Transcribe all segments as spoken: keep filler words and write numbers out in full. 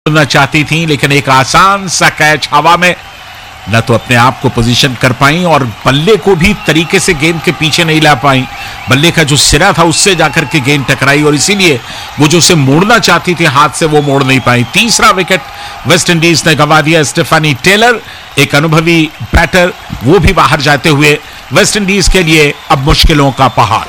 करना चाहती थी, लेकिन एक आसान सा कैच हवा में न तो अपने आप को पोजीशन कर पाई और बल्ले को भी तरीके से गेंद के पीछे नहीं ला पाई। बल्ले का जो सिरा था उससे जाकर के गेंद टकराई और इसीलिए वो जो उसे मोड़ना चाहती थी हाथ से वो मोड़ नहीं पाई। तीसरा विकेट वेस्ट इंडीज ने गंवा दिया। स्टेफानी टेलर एक अनुभवी बैटर, वो भी बाहर जाते हुए वेस्ट इंडीज के लिए अब मुश्किलों का पहाड़।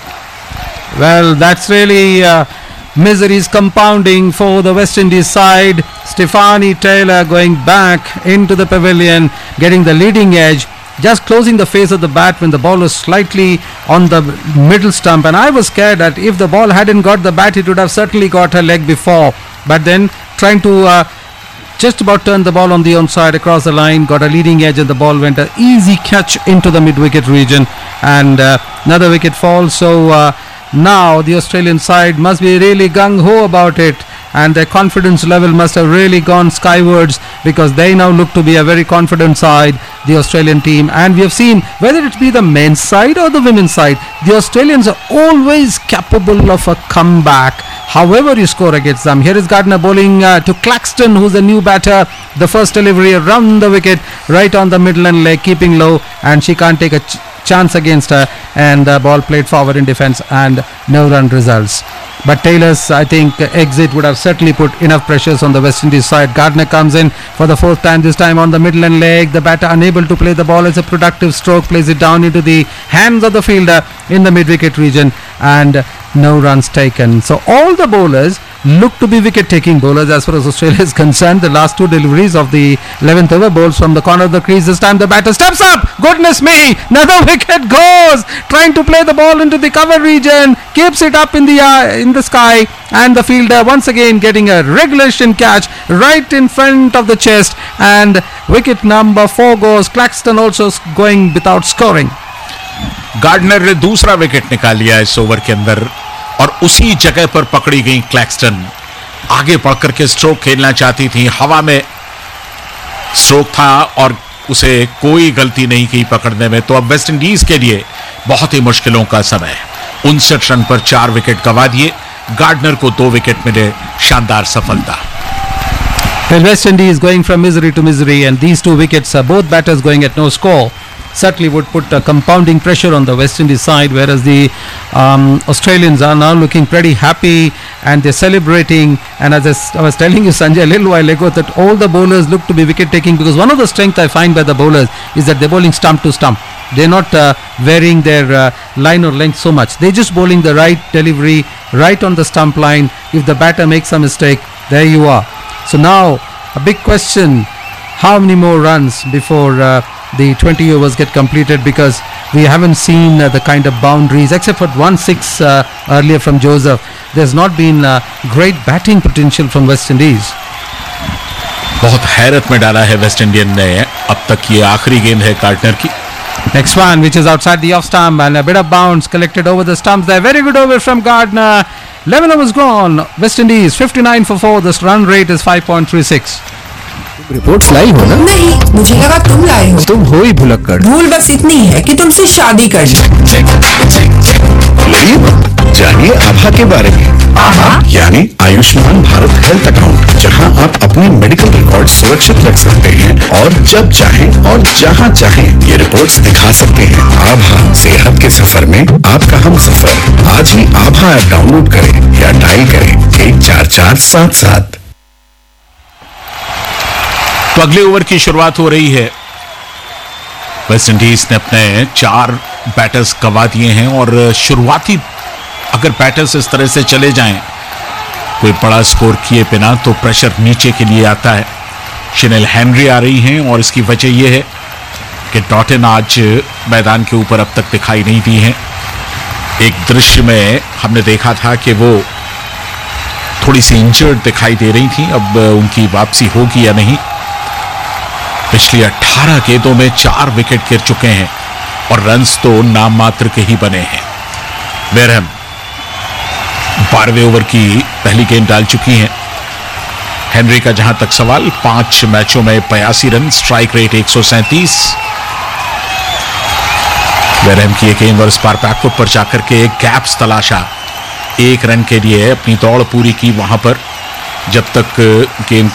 Well, that's really uh, miseries compounding for the West Indies side. Stephanie Taylor going back into the pavilion, getting the leading edge, just closing the face of the bat when the ball was slightly on the middle stump. And I was scared that if the ball hadn't got the bat, it would have certainly got her leg before. But then trying to uh, just about turn the ball on the onside across the line, got a leading edge and the ball went an easy catch into the mid-wicket region. And uh, another wicket fall. So uh, now the Australian side must be really gung-ho about it, and their confidence level must have really gone skywards, because they now look to be a very confident side, the Australian team. And we have seen, whether it be the men's side or the women's side, the Australians are always capable of a comeback, however you score against them. Here is Gardner bowling uh, to Claxton, who's a new batter. The first delivery around the wicket, right on the middle and leg, keeping low, and she can't take a ch- chance against her, and the ball played forward in defence and no run results. But Taylor's, I think, exit would have certainly put enough pressures on the West Indies side. Gardner comes in for the fourth time, this time on the middle and leg. The batter unable to play the ball as a productive stroke, plays it down into the hands of the fielder in the mid-wicket region, and no runs taken. So all the bowlers look to be wicket-taking bowlers as far as Australia is concerned. The last two deliveries of the eleventh over bowls from the corner of the crease. This time the batter steps up. Goodness me, another wicket goes. Trying to play the ball into the cover region, keeps it up in the uh, in the sky, and the fielder once again getting a regulation catch right in front of the chest, and wicket number four goes. Claxton also going without scoring. Gardener ने दूसरा wicket निकाल लिया इस over के अंदर और उसी जगह पर पकड़ी गई क्लैक्सटन। आगे बढ़ करके स्ट्रोक खेलना चाहती थी, हवा में स्ट्रोक था और उसे कोई गलती नहीं की पकड़ने में। तो अब वेस्ट इंडीज के लिए बहुत ही मुश्किलों का समय है। उनसठ रन पर चार विकेट गंवा दिए, गार्डनर को दो विकेट मिले, शानदार सफलता। Well, West Indies going from misery to misery, and these two wickets are both batters going at no score, certainly would put a compounding pressure on the West Indies side, whereas the um, Australians are now looking pretty happy and they're celebrating. And as I, s- I was telling you, Sanjay, a little while ago, that all the bowlers look to be wicket taking, because one of the strength I find by the bowlers is that they're bowling stump to stump. They're not uh, varying their uh, line or length so much. They're just bowling the right delivery right on the stump line. If the batter makes a mistake, there you are. So now a big question, how many more runs before uh, the twenty overs get completed, because we haven't seen uh, the kind of boundaries, except for one six uh, earlier from Joseph. There's not been uh, great batting potential from West Indies. बहुत हैरत में डाला है West Indian ने अब तक। ये आखिरी गेंद है गार्डनर की। Next one, which is outside the off stump, and a bit of bounce collected over the stumps there. Very good over from Gardner. eleven overs gone. West Indies fifty-nine for four. This run rate is five point three six. Reports लाई हो ना? नहीं, मुझे लगा तुम लाए हो। तुम हो ही भुलक्कड़। भूल बस इतनी है कि तुमसे शादी कर ली। जानिए आभा के बारे में। आभा यानी आयुष्मान भारत हेल्थ अकाउंट, जहां आप अपने मेडिकल रिकॉर्ड सुरक्षित रख सकते हैं और जब चाहें और जहां चाहें ये रिपोर्ट्स दिखा सकते हैं। आभा, सेहत के सफर में आपका हम सफर। आज ही आभा ऐप डाउनलोड करें या डायल करें एक चार चार सात सात। तो अगले ओवर की शुरुआत हो रही है। वेस्ट इंडीज ने अपने चार बैटर्स गंवा दिए हैं और शुरुआती अगर बैटर्स इस तरह से चले जाएं कोई बड़ा स्कोर किए बिना, तो प्रेशर नीचे के लिए आता है। शिनेल हेनरी आ रही हैं और इसकी वजह यह है कि डॉटन आज मैदान के ऊपर अब तक दिखाई नहीं दी हैं। एक दृश्य में हमने देखा था कि वो थोड़ी सी इंजर्ड दिखाई दे रही थी, अब उनकी वापसी होगी या नहीं। पिछली अठारह गेंदों में चार विकेट गिर चुके हैं और रन्स तो नाम मात्र के ही बने हैं। वेरहम बारहवें ओवर की पहली गेंद डाल चुकी हैं। हेनरी का जहां तक सवाल, पांच मैचों में बयासी रन, स्ट्राइक रेट एक सौ सैंतीस। वेरहम की एक गेंद इस बार बैकफुट पर जाकर के एक गैप्स तलाशा, एक रन के लिए अपनी दौड़ पूरी की वहां पर, जब तक गेंद